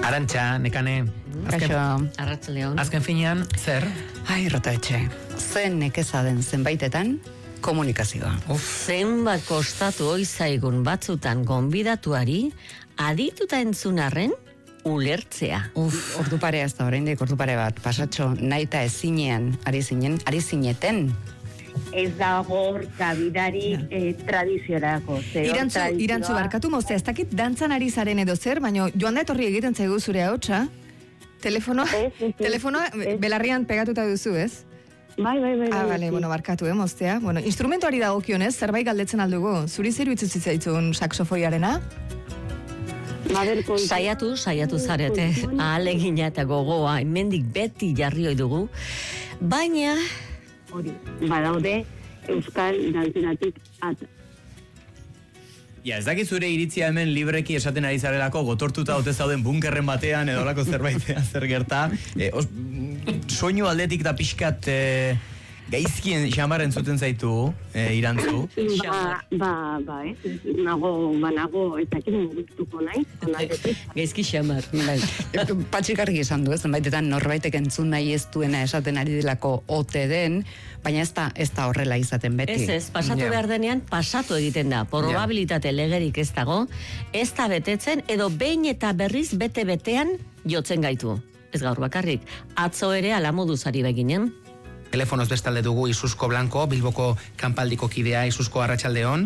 Arantxa, Nekane. Arratsaldeon. Azken finean, zer? Ai, Rotaetxe, zen nekeza den zenbaitetan komunikazioa. Zenbat kostatu hoi zaigun batzutan gonbidatuari, adituta entzunarren ulertzea. Ordu parea ez da, oraindik ordu pare bat, pasatxo, naita ezinean, ari zineten. Ez dago kabidarik tradiziorako. Irantzu barkatu moztea, ez dakit dantzan ari zaren edo zer, baina joan da etorri egiten zaigu zure ahotsa. Telefonoa belarrian pegatuta duzu, ez? Bai. Bale, barkatu, moztea. Instrumentuari dagokionez, zerbait galdetzen aldugu. Zuri zer iruditzen zitzaitzun saksofoiarena? Saiatu zarete, ahalegina eta gogoa, hemendik beti jarri ohi dugu, baina hori, badaude euskal dantzenatik ata. Ja, ez dakit zure iritzia hemen libreki esaten ari zarelako, gotortuta ote zauden bunkerren batean, edo olako zerbaitea zer gerta. Soinu aldetik da pixkat gaizkien xamarren zuten zaitu, Irantzu. Nago, ez dakit mugituko nahi. Gaizki xamar. Patxikarrik esan du, zenbaitetan norbaitek entzun nahi ez duena esaten ari delako ote den, baina ez da horrela izaten beti. Ez, pasatu behar denean, pasatu egiten da. Probabilitate legerik ez dago, ez da betetzen, edo behin eta berriz bete-betean jotzen gaitu. Ez gaur bakarrik, atzo ere alamoduzari beginen. Telefonoz bestalde dugu Isusko Blanco, Bilboko kanpaldiko kidea. Isusko, arratsaldeon.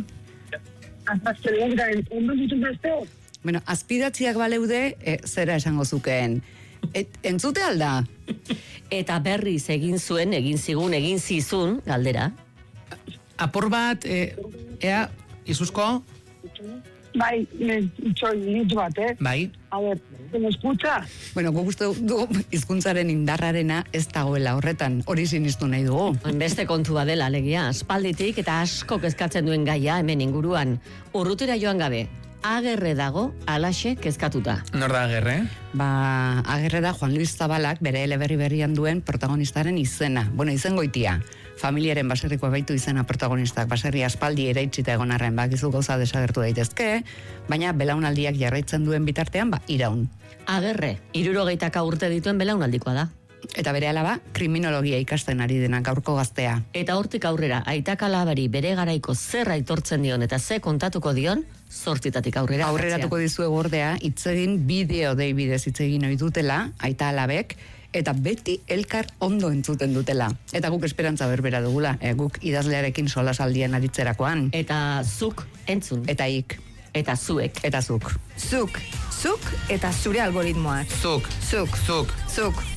Bueno, azpidatziak baleude, zera esango zukeen. Entzute alda? Eta berriz egin zizun, galdera. Apur bat, ea, Isusko? Bai, litz bat, Bai. A ver, ¿se me escucha? Bueno, guk uste dugu hizkuntzaren indarrarena ez dagoela horretan, hori sinistu nahi dugu. Beste kontu badela, alegia, aspalditik eta asko kezkatzen duen gaia hemen inguruan. Urrutira joan gabe, Agerre dago, alaxe kezkatuta. Nor da Agerre? Agerre da Juan Luis Zabalak bere eleberri berrian duen protagonistaren izena. Bueno, izen goitia. Familiaren baserriko baitu izena protagonistak. Baserri aspaldi eraitsita egon arren, bakizu gauza desagertu daitezke, baina belaunaldiak jarraitzen duen bitartean, iraun. Agerre, 70 urte dituen belaunaldikoa da. Eta bere alaba, kriminologia ikasten ari dena gaurko gaztea. Eta hortik aurrera, aitak alabari bere garaiko zer aitortzen dion eta ze kontatuko dion, 8 aurrera. Aurreratuko dizuegu ordea, hitzegin bideo dei bidez hitzegin ohi dutela, aita alabek, eta beti elkar ondo entzuten dutela. Eta guk esperantza berbera dugula, guk idazlearekin solasaldian aritzerakoan. Eta zuk entzun. Eta ik. Eta zuek. Eta zuk. Zuk eta zure algoritmoak. Zuk.